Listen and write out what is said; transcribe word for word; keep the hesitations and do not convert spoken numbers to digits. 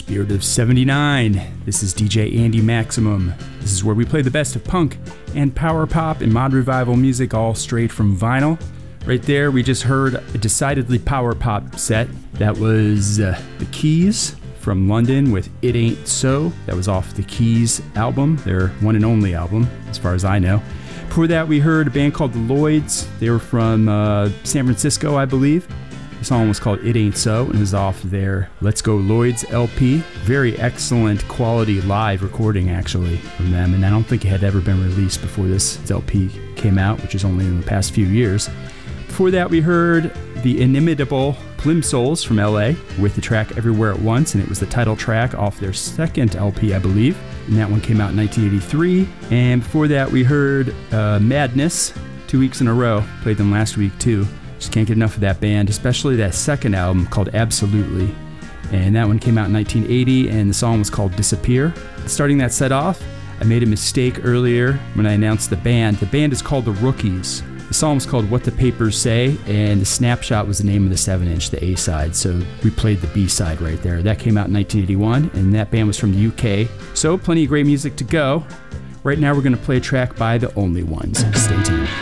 Spirit of seventy-nine. This is D J Andy Maximum. This is where we play the best of punk and power pop and mod revival music, all straight from vinyl. Right there, we just heard a decidedly power pop set. That was uh, The Keys from London with It Ain't So. That was off the Keys album, their one and only album, as far as I know. Before that, we heard a band called The Lloyds. They were from uh, San Francisco, I believe. The song was called It Ain't So, and it was off their Let's Go Lloyds L P. Very excellent quality live recording, actually, from them, and I don't think it had ever been released before this L P came out, which is only in the past few years. Before that, we heard the inimitable Plimsouls from L A with the track Everywhere at Once, and it was the title track off their second L P, I believe, and that one came out in nineteen eighty-three. And before that, we heard uh, Madness, two weeks in a row. Played them last week, too. Just can't get enough of that band, especially that second album called Absolutely. And that one came out in nineteen eighty, and the song was called Disappear. Starting that set off, I made a mistake earlier when I announced the band. The band is called The Rookies. The song was called What the Papers Say, and The Snapshot was the name of the seven inch, the A-side, so we played the B-side right there. That came out in nineteen eighty-one, and that band was from the U K. So, plenty of great music to go. Right now, we're going to play a track by The Only Ones. Stay tuned.